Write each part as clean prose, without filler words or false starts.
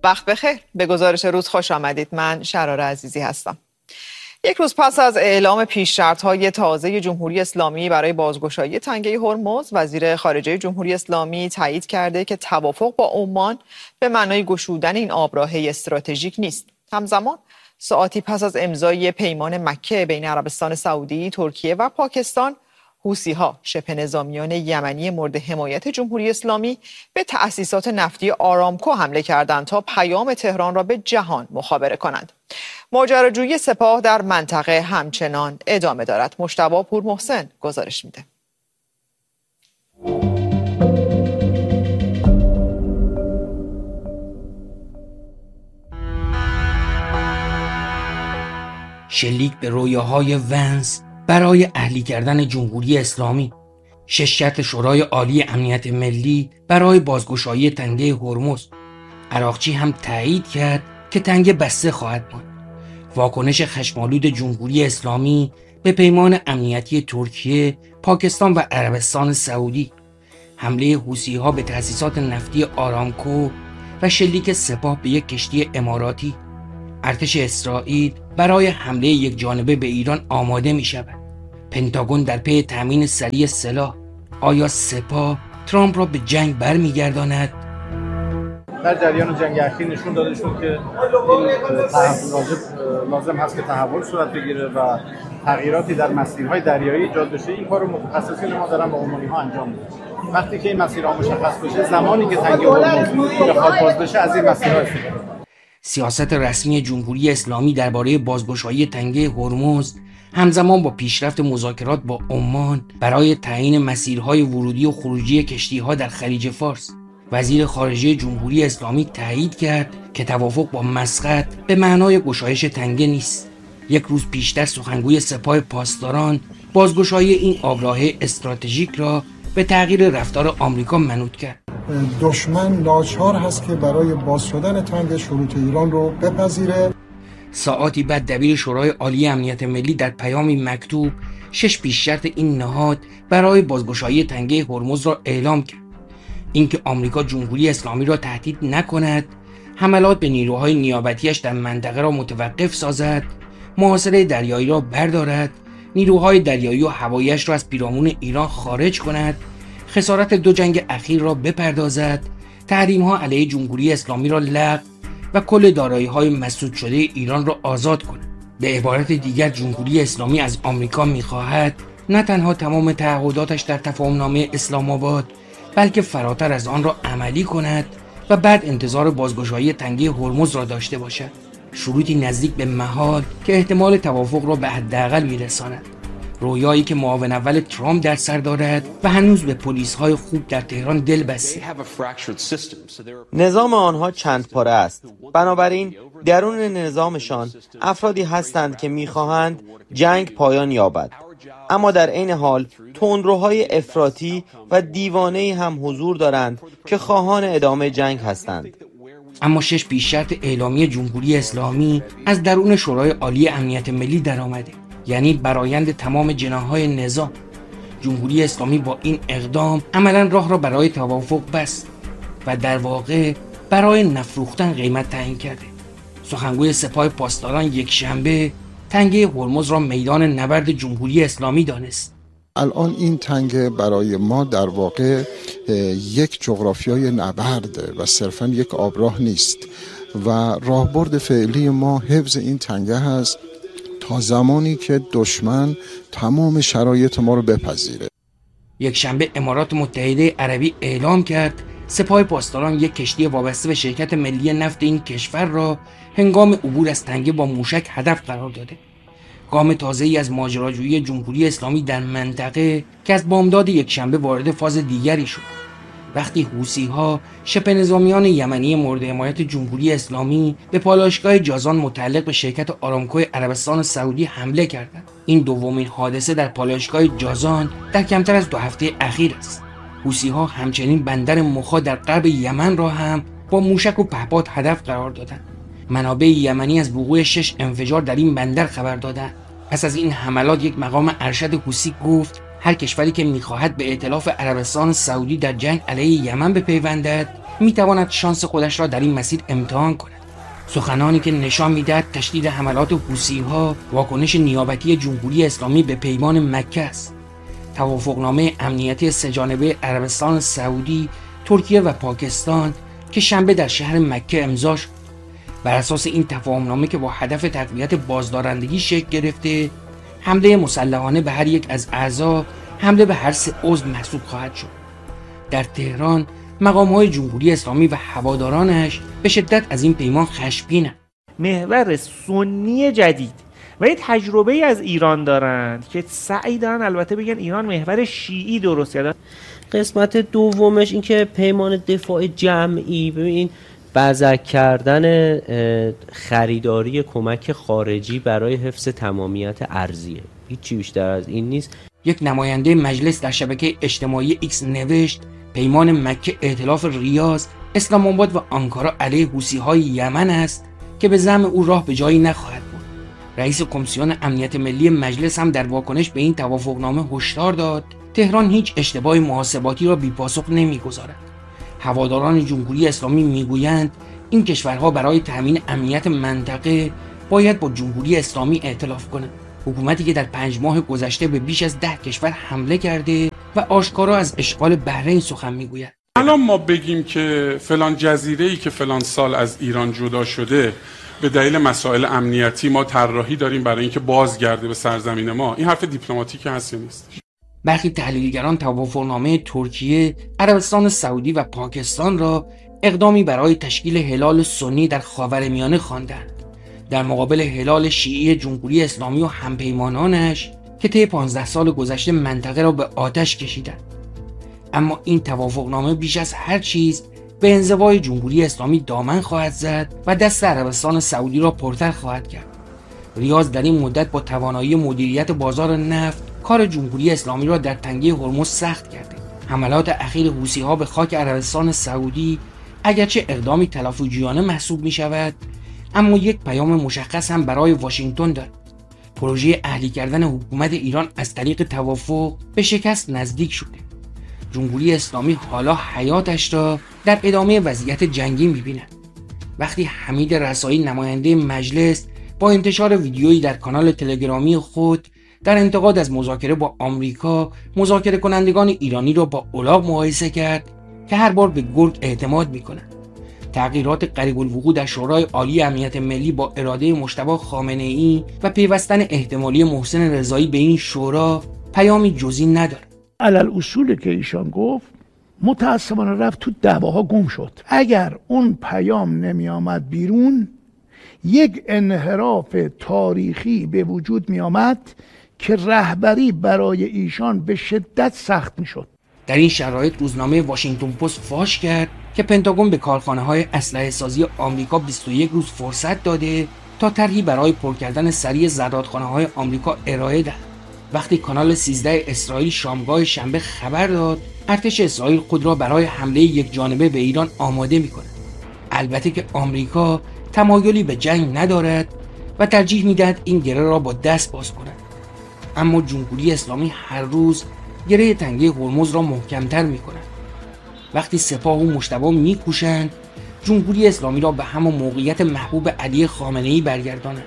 وقت بخیر. به گزارش روز خوش آمدید. من شراره عزیزی هستم. یک روز پس از اعلام پیش‌شرط‌های تازه جمهوری اسلامی برای بازگشایی تنگه هرمز، وزیر خارجه جمهوری اسلامی تایید کرده که توافق با عمان به معنای گشودن این آبراه استراتژیک نیست. همزمان ساعتی پس از امضای پیمان مکه بین عربستان سعودی، ترکیه و پاکستان، حوثی‌ها شبه نظامیان یمنی مورد حمایت جمهوری اسلامی به تأسیسات نفتی آرامکو حمله کردند تا پیام تهران را به جهان مخابره کنند. ماجراجویی سپاه در منطقه همچنان ادامه دارد. مجتبی پورمحسن گزارش میده. شلیک به رویاهای ونس برای اهلی کردن جمهوری اسلامی، 6 شرط شورای عالی امنیت ملی برای بازگشایی تنگه هرمز. عراقچی هم تایید کرد که تنگه بسته خواهد ماند. واکنش خشم‌آلود جمهوری اسلامی به پیمان امنیتی ترکیه، پاکستان و عربستان سعودی، حمله حوثی‌ها به تأسیسات نفتی آرامکو و شلیک سپاه به یک کشتی اماراتی. ارتش اسرائیل برای حمله یک جانبه به ایران آماده می شود. پنتاگون در پی تامین سریع سلاح. آیا سپاه ترامپ را به جنگ برمیگرداند؟ در جریان جنگ اخیر نشون داده شد که این لازم هست که تحول صورت بگیره و تغییراتی در مسیرهای دریایی ایجاد بشه. این کارو متخصصین ما دارن با عمانی‌ها انجام میدن. وقتی که این مسیرها مشخص بشه، زمانی که تنگه هرمز بخواد باز بشه، از این مسیرها استفاده کنه. سیاست رسمی جمهوری اسلامی درباره بازگشایی تنگه هرمز همزمان با پیشرفت مذاکرات با عمان برای تعیین مسیرهای ورودی و خروجی کشتی‌ها در خلیج فارس. وزیر خارجه جمهوری اسلامی تایید کرد که توافق با مسقط به معنای گشایش تنگه نیست. یک روز پیشتر سخنگوی سپاه پاسداران بازگشایی این آبراه استراتژیک را به تغییر رفتار آمریکا منوط کرد. دشمن لاچار هست که برای باز شدن تنگه شروط ایران رو بپذیره. ساعاتی بعد دبیر شورای عالی امنیت ملی در پیامی مکتوب 6 پیش شرط این نهاد برای بازگشایی تنگه هرمز را اعلام کرد. اینکه آمریکا جمهوری اسلامی را تهدید نکند، حملات به نیروهای نیابتیش در منطقه را متوقف سازد، محاصره دریایی را بردارد، نیروهای دریایی و هواییش را از پیرامون ایران خارج کند، خسارت 2 جنگ اخیر را بپردازد، تحریم‌ها علیه جمهوری اسلامی را لغو و کل دارایی‌های مسدود شده ایران را آزاد کند. به عبارت دیگر جمهوری اسلامی از آمریکا می‌خواهد نه تنها تمام تعهداتش در تفاهم‌نامه اسلام آباد، بلکه فراتر از آن را عملی کند و بعد انتظار بازگشایی تنگه هرمز را داشته باشد. شروطی نزدیک به محال که احتمال توافق را به حداقل می‌رساند. رویایی که معاون اول ترامپ در سر دارد و هنوز به پلیس‌های خوب در تهران دل بسته. نظام آنها چند پاره است. بنابراین درون نظامشان افرادی هستند که می‌خواهند جنگ پایان یابد. اما در عین حال تندروهای افراطی و دیوانه‌ای هم حضور دارند که خواهان ادامه جنگ هستند. اما 6 پیش شرط اعلامی جمهوری اسلامی از درون شورای عالی امنیت ملی درآمده، یعنی برآیند تمام جناح‌های نظام. جمهوری اسلامی با این اقدام عملاً راه را برای توافق بست و در واقع برای نفروختن قیمت تعیین کرده. سخنگوی سپاه پاسداران یک شنبه تنگه هرمز را میدان نبرد جمهوری اسلامی دانست. الان این تنگه برای ما در واقع یک جغرافیای نبرده و صرفاً یک آبراه نیست و راهبرد فعلی ما حفظ این تنگه هست تا زمانی که دشمن تمام شرایط ما رو بپذیره. یک شنبه امارات متحده عربی اعلام کرد سپاه پاسداران یک کشتی وابسته به شرکت ملی نفت این کشور را هنگام عبور از تنگه با موشک هدف قرار داده. گام تازه‌ای از ماجراجویی جمهوری اسلامی در منطقه که از بامداد یک شنبه وارد فاز دیگری شد. وقتی حوثی‌ها شبه نظامیان یمنی مورد حمایت جمهوری اسلامی به پالایشگاه جازان متعلق به شرکت آرامکو عربستان سعودی حمله کردند. این دومین حادثه در پالایشگاه جازان در کمتر از 2 هفته اخیر است. حوثی‌ها همچنین بندر مخا در غرب یمن را هم با موشک و پهپاد هدف قرار دادند. منابع یمنی از وقوع 6 انفجار در این بندر خبر دادند. پس از این حملات یک مقام ارشد حوثی گفت هر کشوری که می‌خواهد به ائتلاف عربستان سعودی در جنگ علیه یمن بپیوندد میتواند شانس خودش را در این مسیر امتحان کند. سخنانی که نشان میدهد تشدید حملات حوثی‌ها واکنش نیابتی جمهوری اسلامی به پیمان مکه است. توافقنامه امنیتی سه‌جانبه عربستان سعودی، ترکیه و پاکستان که شنبه در شهر مکه امضا شد. بر اساس این تفاهمنامه که با هدف تقویت بازدارندگی شکل گرفته، حمله مسلحانه به هر یک از اعضا حمله به هر 3 عضو محسوب خواهد شد. در تهران مقام‌های جمهوری اسلامی و هوادارانش به شدت از این پیمان خشمگینند. محور سنی جدید و یه تجربه از ایران دارند که سعی دارن البته بگن ایران محور شیعی درست کرده. قسمت دومش این که پیمان دفاع جمعی، ببین بزک کردن خریداری کمک خارجی برای حفظ تمامیت ارضیه، هیچی بیشتر از این نیست. یک نماینده مجلس در شبکه اجتماعی ایکس نوشت پیمان مکه ائتلاف ریاض، اسلام آباد و آنکارا علیه حوثی‌های یمن است که به زعم او راه به جایی نخواهد بود. رئیس کمیسیون امنیت ملی مجلس هم در واکنش به این توافقنامه هشدار داد تهران هیچ اشتباه محاسباتی را بی‌پاسخ نمی‌گذارد. هواداران جمهوری اسلامی میگویند این کشورها برای تامین امنیت منطقه باید با جمهوری اسلامی ائتلاف کنند. حکومتی که در 5 ماه گذشته به بیش از 10 کشور حمله کرده و آشکارا از اشغال بحرین سخن میگوید. الان ما بگیم که فلان جزیره‌ای که فلان سال از ایران جدا شده به دلیل مسائل امنیتی ما طراحی داریم برای اینکه بازگرده به سرزمین ما، این حرف دیپلماتیک هست یا نیست؟ برخی تحلیلگران توافقنامه ترکیه، عربستان سعودی و پاکستان را اقدامی برای تشکیل هلال سنی در خاورمیانه خواندند، در مقابل هلال شیعی جمهوری اسلامی و همپیمانانش که طی 15 سال گذشته منطقه را به آتش کشیدند. اما این توافقنامه بیش از هر چیز به انزوای جمهوری اسلامی دامن خواهد زد و دست عربستان سعودی را پرتر خواهد کرد. ریاض در این مدت با توانایی مدیریت بازار نفت کار جمهوری اسلامی را در تنگه هرمز سخت کرده. حملات اخیر حوثی‌ها به خاک عربستان سعودی اگرچه اقدامی تلافی‌جویانه محسوب می شود، اما یک پیام مشخص هم برای واشنگتن دارد. پروژه اهلی کردن حکومت ایران از طریق توافق به شکست نزدیک شده. جمهوری اسلامی حالا حیاتش را در ادامه وضعیت جنگی می‌بیند. وقتی حمید رسایی نماینده مجلس با انتشار ویدیویی در کانال تلگرامی خود در انتقاد از مذاکره با آمریکا، مذاکره کنندگان ایرانی را با الاغ مقایسه کرد که هر بار به گرگ اعتماد می‌کنند. تغییرات قریب الوقوع در شورای عالی امنیت ملی با اراده مجتبی خامنه‌ای و پیوستن احتمالی محسن رضایی به این شورا پیامی جزئی ندارد. علل اصول که ایشان گفت متاسفانه رفت تو دعواها گم شد. اگر اون پیام نمی آمد بیرون، یک انحراف تاریخی به وجود می آمد که رهبری برای ایشان به شدت سخت می شد. در این شرایط روزنامه واشنگتن پست فاش کرد که پنتاگون به کارخانه‌های اسلحه سازی آمریکا 21 روز فرصت داده تا طرحی برای پر کردن سریع زرادخانه‌های آمریکا ارائه دهد. وقتی کانال 13 اسرائیل شامگاه شنبه خبر داد ارتش اسرائیل خود را برای حمله یک جانبه به ایران آماده می‌کند. البته که آمریکا تمایلی به جنگ ندارد و ترجیح می‌دهد این گره را با دست باز کند. اما جمهوری اسلامی هر روز گره تنگه هرمز را محکم‌تر می‌کند. وقتی سپاه و مجتبی می‌کوشند جمهوری اسلامی را به همان موقعیت محبوب علی خامنه‌ای برگردانند.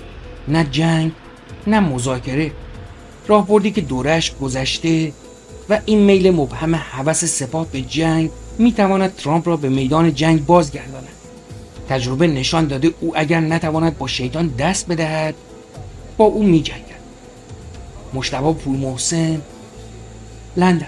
نه جنگ، نه مذاکره. راهبردی که دورش گذشته و این میل مبهم هوس سپاه به جنگ می‌تواند ترامپ را به میدان جنگ بازگرداند. تجربه نشان داده او اگر نتواند با شیطان دست بدهد با او می‌جنگد. مجتبی پورمحسن، لندن.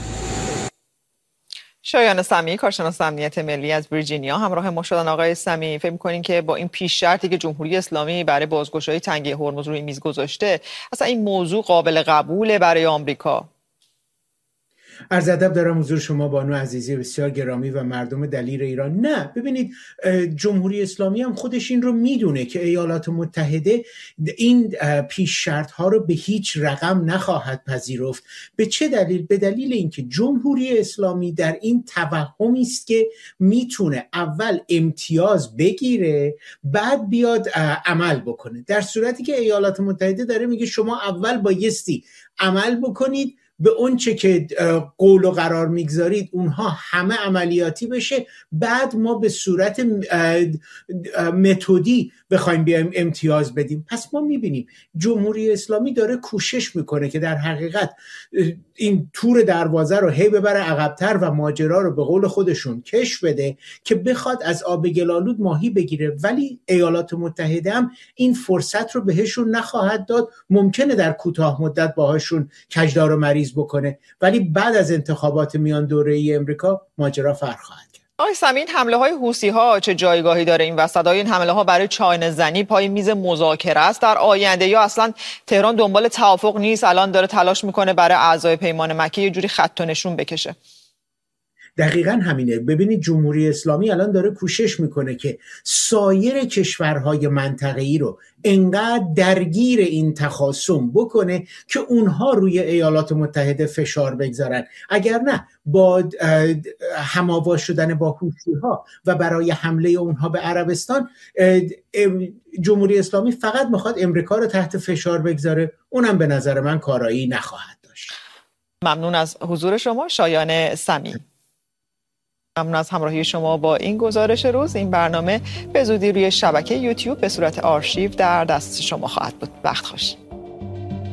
شایان سمیعی، کارشناس امنیت ملی از ویرجینیا همراه ما شدن. آقای سمیعی، فکر می‌کنین که با این پیش شرطی که جمهوری اسلامی برای بازگشایی تنگه هرمز روی میز گذاشته، اصلا این موضوع قابل قبوله برای آمریکا؟ عرض ادب دارم حضور شما بانو عزیزی بسیار گرامی و مردم دلیر ایران. نه، ببینید جمهوری اسلامی هم خودش این رو میدونه که ایالات متحده این پیش شرط ها رو به هیچ رقم نخواهد پذیرفت. به چه دلیل؟ به دلیل اینکه جمهوری اسلامی در این توهمی است که میتونه اول امتیاز بگیره بعد بیاد عمل بکنه، در صورتی که ایالات متحده داره میگه شما اول بایستی عمل بکنید به اون چه که قول و قرار میگذارید اونها همه عملیاتی بشه، بعد ما به صورت متدی بخوایم بیایم امتیاز بدیم. پس ما میبینیم جمهوری اسلامی داره کوشش میکنه که در حقیقت این تور دروازه رو هی ببره عقب‌تر و ماجرا رو به قول خودشون کش بده که بخواد از آب گلالود ماهی بگیره، ولی ایالات متحده هم این فرصت رو بهشون نخواهد داد. ممکنه در کوتاه مدت باهاشون کجدار و مریض بکنه، ولی بعد از انتخابات میان دوره‌ای امریکا ماجرا فرق خواهد کرد. آقای سمی، این حمله های حوثی ها چه جایگاهی داره این وسط؟ این حمله ها برای چانه زنی پای میز مذاکره است در آینده، یا اصلا تهران دنبال توافق نیست، الان داره تلاش میکنه برای اعضای پیمان مکه یه جوری خط و نشون بکشه؟ دقیقاً همینه. ببینید جمهوری اسلامی الان داره کوشش میکنه که سایر کشورهای منطقه‌ای رو انقدر درگیر این تخاصم بکنه که اونها روی ایالات متحده فشار بگذارن. اگر نه با هم‌آوا شدن با حوثی‌ها و برای حمله اونها به عربستان، جمهوری اسلامی فقط میخواد امریکا رو تحت فشار بگذاره. اونم به نظر من کارایی نخواهد داشت. ممنون از حضور شما شایان سمی. ممنون از همراهی شما با این گزارش روز. این برنامه به زودی روی شبکه یوتیوب به صورت آرشیو در دست شما خواهد بود. وقت خوش.